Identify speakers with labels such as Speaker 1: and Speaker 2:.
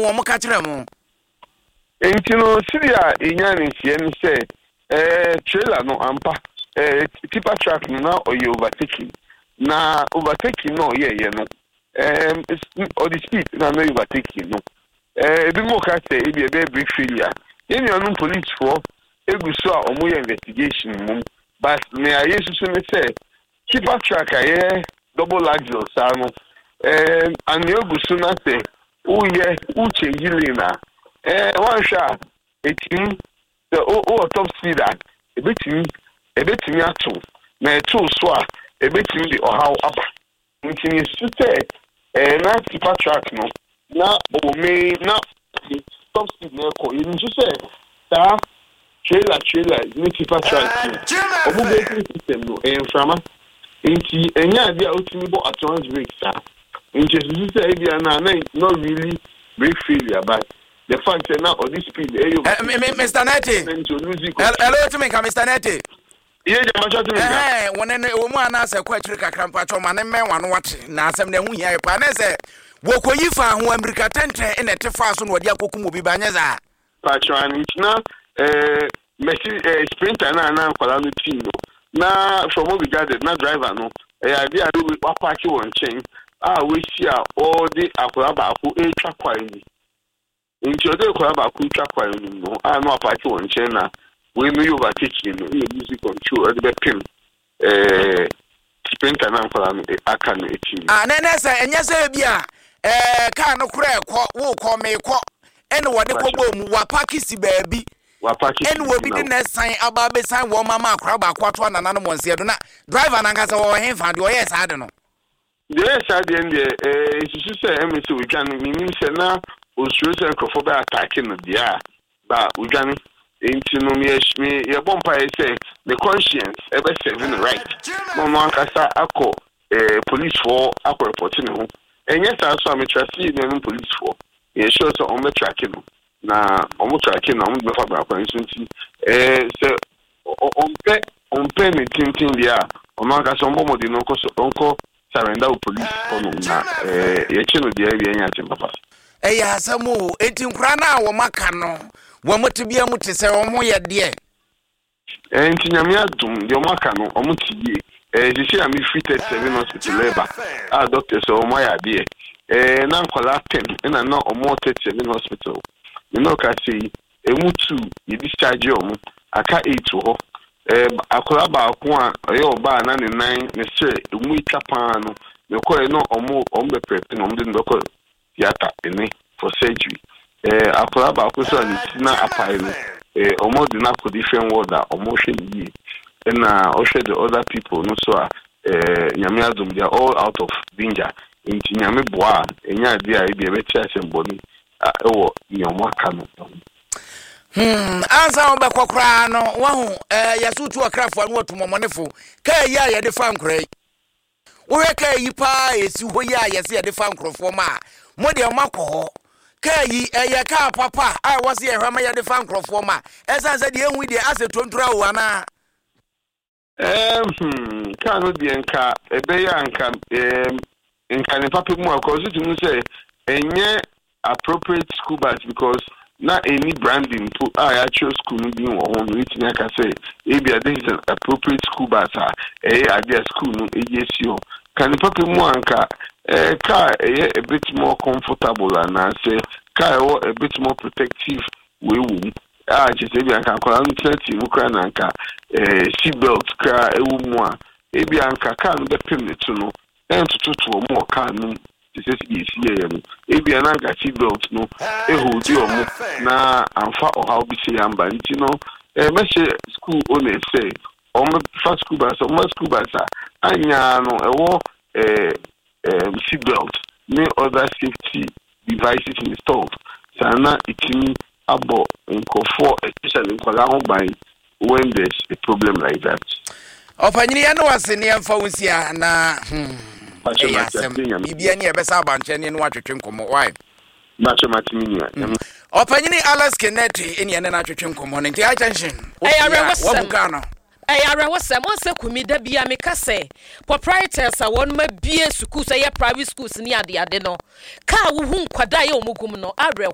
Speaker 1: wo mo ka kire mo
Speaker 2: Entino Syria inyani sieni say trailer no ampa tipper truck no or you overtaking na overtaking no no or the speed na no overtaking no ebi mo ka say e be break failure yen you no police for eguso a omo investigation mum but me ayesusu me say tipper truck double axle sa no and eguso na say uche yilina one shot it means the top speed that a bit me at two na two swa a bit me or how up until you say na tipper truck no na o me na top speed na ko you just say that trailer ni tipper truck obu braking system no frama nti enya dia otimi bo advance brake sa nti you say e bia na not really brake failure but the fact that now on this speed,
Speaker 1: Mr. Neti. Hello to me, Mr. Neti.
Speaker 2: Yeah, I'm shouting.
Speaker 1: When any woman has a question, Crampacho, man, and man, one watch. Now, some of them we have Panese. Woko Yifa, who America Tente, and a Tefason, what Yakumu be Banyaza.
Speaker 2: Patron, now, Messi, sprinter, now, Palanutino. Now, from what we gathered, not driver, no. Idea do with Apache one chain. We see all the Akuraba who a track quality. Into the Kuraba Kucha no, I know Apache one China. We may overtaking in the music control at the pin. Sprinter and Akan 18.
Speaker 1: And then I say, and yes, can't no crack, walk or may call, and what the Kobo, Wapaki baby. And will be the next sign about beside one Mama Crabba, Quatron and animals here. Do not drive an Angasa or him found your yes, I don't know.
Speaker 2: Yes, I didn't. It's say, we can mean now. Ususe nkofo attacking the but we can into me your bompa say the conscience ever serving right no man kasa akọ police for akọ reporting ho enye sa so am trust you no police for e show so on tracking na on tracking na on be fa ba kwa nti say on pay me tintin dia on man kasa on bomo di no ko surrender police for no na ye chino dia bi enya tin papa
Speaker 1: Eya samu enti nkra na wo maka no wo motibia muti se wo mo ye de
Speaker 2: enti nyame adum de maka no o mutibie sisi am fitted 7 hospital labor doctor so mo ya de na nkola 10 na o mo 7 hospital you know ka say emutu ye discharge o mo aka 8 ho akola ba ko a ye oba na ne 9 ne se emu itapa no me ko no o be prep no o de ndoko theater for surgery. Akora ba ko so ni na apai no. Omo de na ko different word that omo hwe ni. Na o hwe the other people no so nyame adum they are all out of danger. Nti nyame boa enya dia e bi e betia semboni ewo nyomo aka no.
Speaker 1: Ansa on be kokra no wa hu yasutu akrafo anu otumomonefo ka ya ye de fa nkrai. Wo ka yi pa esi ho ya ye se ye de fa nkrofo ma mode makọ kai eye ka papa I was here hama ya de fan crofo ma esa se de enwi de ase tontura o ana
Speaker 2: ka no de nka ebe ya nka nka ne papa mu akoso tu say enye appropriate school bus because na any branding to actual school no bi wo ho no itini aka say e bia this is an appropriate school bus idea school no ejesio kan papa mu anka car a bit more comfortable and I say car a bit more protective we will just maybe I can call Ukraine seat belt car maybe I can be permit to know and to more car no maybe an anchor seat belt no hold you na and far or how be say but you know message school owners say first school bus or most school bus anya no seat belt, no other safety devices installed. Sana itini abo nkofo especially nkwala by when there's a problem like that.
Speaker 1: Opanyini ya no wase ne amfa wonsia na bibia ne ebesa abanche ne no atwetwe nkomo why
Speaker 2: Macho Matini.
Speaker 1: Opanyini Alex Kennedy eni ene na atwetwe nkomo ne nti attention wabukano
Speaker 3: Ayara wasem onse kumi da bia meka se proprietors a won ma bie school say private schools ni ade no ka wo hu nkwada ye omugum no arew